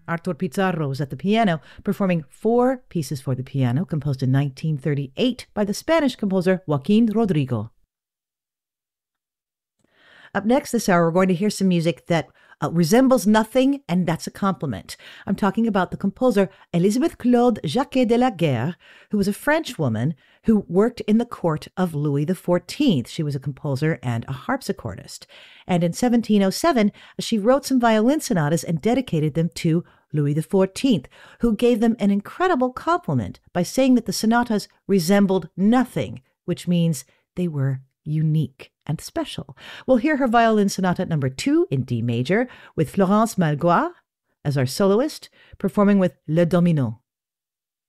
Artur Pizarro was at the piano, performing 4 pieces for the piano, composed in 1938 by the Spanish composer Joaquin Rodrigo. Up next this hour, we're going to hear some music that resembles nothing, and that's a compliment. I'm talking about the composer Elisabeth Claude Jacquet de la Guerre, who was a French woman who worked in the court of Louis XIV. She was a composer and a harpsichordist. And in 1707, she wrote some violin sonatas and dedicated them to Louis XIV, who gave them an incredible compliment by saying that the sonatas resembled nothing, which means they were unique and special. We'll hear her violin sonata number 2 in D major with Florence Malgois as our soloist, performing with Le Domino.